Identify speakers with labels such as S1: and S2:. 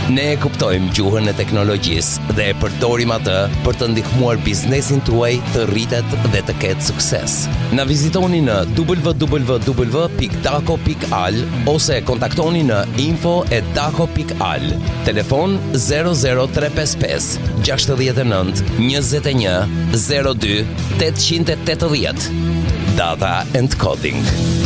S1: Ne e kuptojmë gjuhën e teknologjisë dhe e përdorim atë për të ndihmuar biznesin tuaj të rritet dhe të ketë sukses. Na vizitoni në www.daco.al ose kontaktoni në info@daco.al. Telefon 00355 69 21 02 880. Data and Coding.